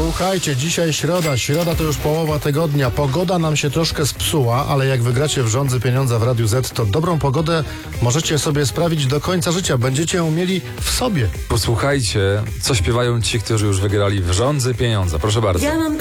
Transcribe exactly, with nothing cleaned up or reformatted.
Słuchajcie, dzisiaj środa, środa to już połowa tygodnia. Pogoda nam się troszkę spsuła, ale jak wygracie w Żądzy Pieniądza w Radiu Z, to dobrą pogodę możecie sobie sprawić do końca życia. Będziecie ją mieli w sobie. Posłuchajcie, co śpiewają ci, którzy już wygrali w Żądzy Pieniądza. Proszę bardzo. Ja mam